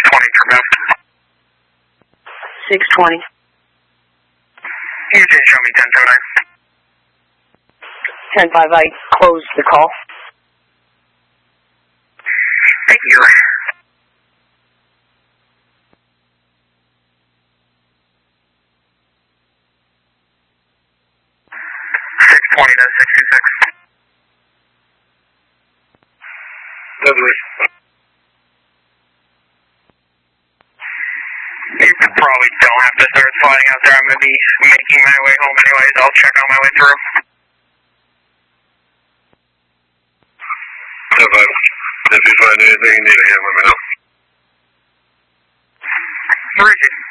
trim out. 620. You can show me 1079. 10-5, I closed the call. Thank you. 620 to 626. Dudley. You probably don't have to start sliding out there. I'm going to be making my way home anyways. I'll check on my way through. If you find anything you need again, let me know. Where is it?